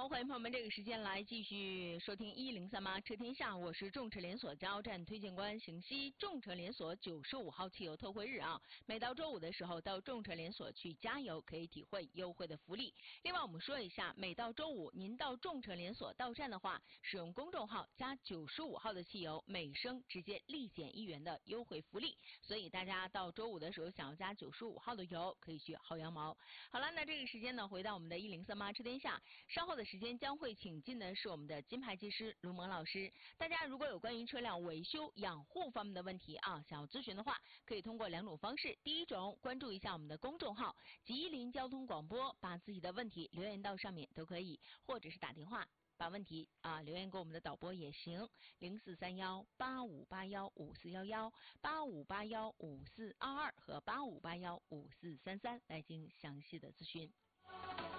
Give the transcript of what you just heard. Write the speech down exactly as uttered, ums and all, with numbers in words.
好，欢迎朋友们，这个时间来继续收听一零三八车天下，我是众驰连锁加油站推荐官邢西。众驰连锁九十五号汽油特惠日啊，每到周五的时候到众驰连锁去加油，可以体会优惠的福利。另外我们说一下，每到周五您到众驰连锁到站的话，使用公众号加九十五号的汽油，每升直接立减一元的优惠福利。所以大家到周五的时候想要加九十五号的油，可以去薅羊毛。好了，那这个时间呢，回到我们的一零三八车天下，稍后的时间将会请进的是我们的金牌技师卢萌老师。大家如果有关于车辆维修养护方面的问题啊，想要咨询的话，可以通过两种方式。第一种，关注一下我们的公众号吉林交通广播，把自己的问题留言到上面都可以，或者是打电话把问题啊留言给我们的导播也行，零四三幺八五八幺五四幺幺、八五八幺五四二二和八五八幺五四三三来进行详细的咨询。